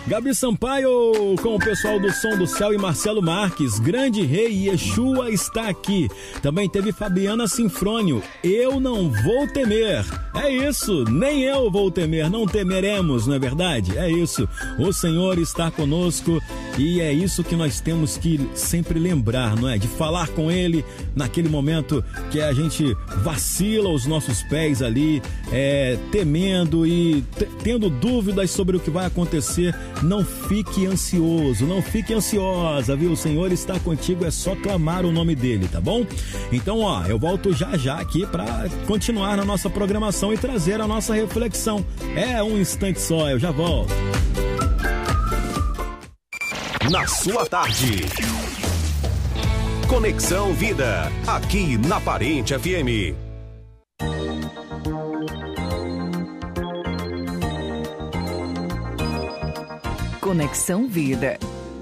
Gabi Sampaio com o pessoal do Som do Céu e Marcelo Marques. Grande Rei Yeshua está aqui. Também teve Fabiana Sinfrônio. Eu não vou temer. É isso, nem eu vou temer. Não temeremos, não é verdade? É isso. O Senhor está conosco e é isso que nós temos que sempre lembrar, não é? De falar com Ele naquele momento que a gente vacila os nossos pés ali, temendo e tendo dúvidas sobre o que vai acontecer. Não fique ansioso, não fique ansiosa, viu? O Senhor está contigo, é só clamar o nome dele, tá bom? Então, eu volto já aqui para continuar na nossa programação e trazer a nossa reflexão. É um instante só, eu já volto. Na sua tarde. Conexão Vida, aqui na Parente FM. Conexão Vida.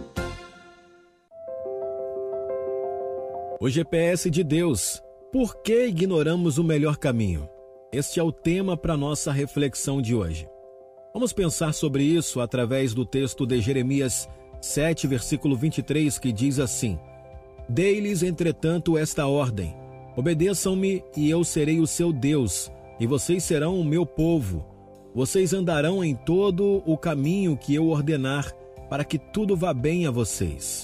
O GPS de Deus. Por que ignoramos o melhor caminho? Este é o tema para nossa reflexão de hoje. Vamos pensar sobre isso através do texto de Jeremias 7, versículo 23, que diz assim: Dei-lhes, entretanto, esta ordem: obedeçam-me e eu serei o seu Deus, e vocês serão o meu povo. Vocês andarão em todo o caminho que eu ordenar, para que tudo vá bem a vocês.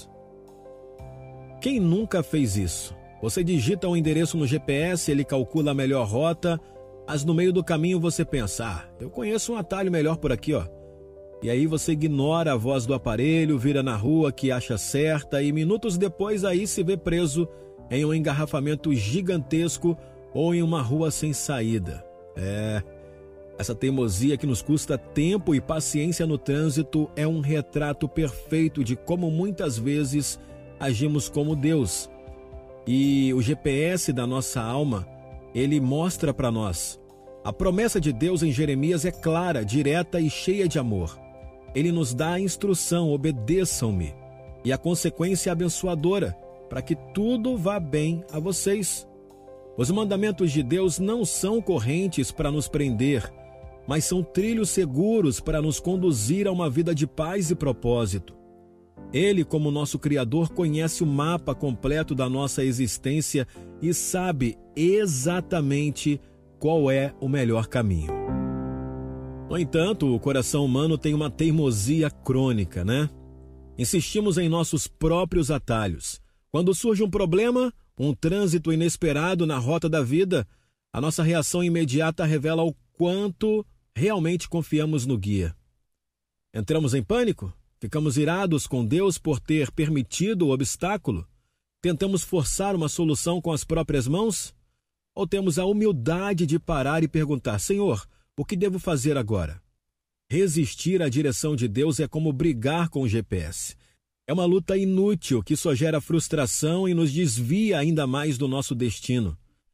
Quem nunca fez isso? Você digita um endereço no GPS, ele calcula a melhor rota, mas no meio do caminho você pensa: eu conheço um atalho melhor por aqui, E aí você ignora a voz do aparelho, vira na rua que acha certa e minutos depois aí se vê preso em um engarrafamento gigantesco ou em uma rua sem saída. Essa teimosia que nos custa tempo e paciência no trânsito é um retrato perfeito de como muitas vezes agimos como Deus. E o GPS da nossa alma, ele mostra para nós. A promessa de Deus em Jeremias é clara, direta e cheia de amor. Ele nos dá a instrução: obedeçam-me, e a consequência abençoadora, para que tudo vá bem a vocês. Os mandamentos de Deus não são correntes para nos prender, mas são trilhos seguros para nos conduzir a uma vida de paz e propósito. Ele, como nosso Criador, conhece o mapa completo da nossa existência e sabe exatamente qual é o melhor caminho. No entanto, o coração humano tem uma teimosia crônica, né? Insistimos em nossos próprios atalhos. Quando surge um problema, um trânsito inesperado na rota da vida, a nossa reação imediata revela o quanto realmente confiamos no guia. Entramos em pânico? Ficamos irados com Deus por ter permitido o obstáculo? Tentamos forçar uma solução com as próprias mãos? Ou temos a humildade de parar e perguntar: Senhor, o que devo fazer agora? Resistir à direção de Deus é como brigar com o GPS. É uma luta inútil que só gera frustração e nos desvia ainda mais do nosso destino.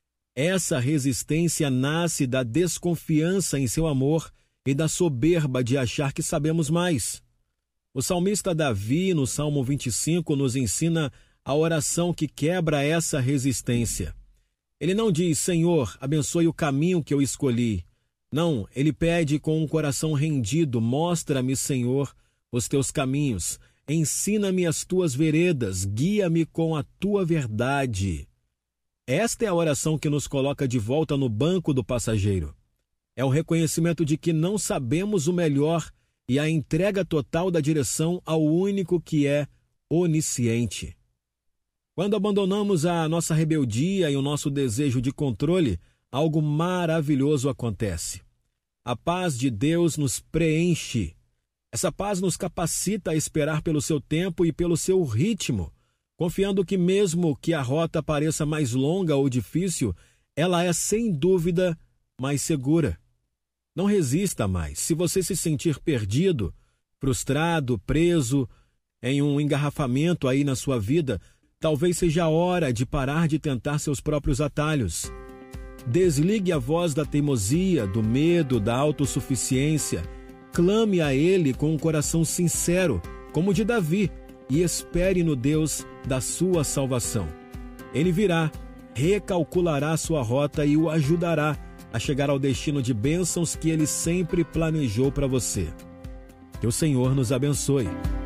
Essa resistência nasce da desconfiança em seu amor e da soberba de achar que sabemos mais. O salmista Davi, no Salmo 25, nos ensina a oração que quebra essa resistência. Ele não diz: Senhor, abençoe o caminho que eu escolhi. Não, ele pede com um coração rendido: mostra-me, Senhor, os teus caminhos. Ensina-me as tuas veredas, guia-me com a tua verdade. Esta é a oração que nos coloca de volta no banco do passageiro. É o reconhecimento de que não sabemos o melhor e a entrega total da direção ao único que é onisciente. Quando abandonamos a nossa rebeldia e o nosso desejo de controle, algo maravilhoso acontece. A paz de Deus nos preenche. Essa paz nos capacita a esperar pelo seu tempo e pelo seu ritmo, confiando que mesmo que a rota pareça mais longa ou difícil, ela é sem dúvida mais segura. Não resista mais. Se você se sentir perdido, frustrado, preso em um engarrafamento aí na sua vida, talvez seja a hora de parar de tentar seus próprios atalhos. Desligue a voz da teimosia, do medo, da autossuficiência. Clame a Ele com um coração sincero, como o de Davi, e espere no Deus da sua salvação. Ele virá, recalculará sua rota e o ajudará a chegar ao destino de bênçãos que Ele sempre planejou para você. Que o Senhor nos abençoe.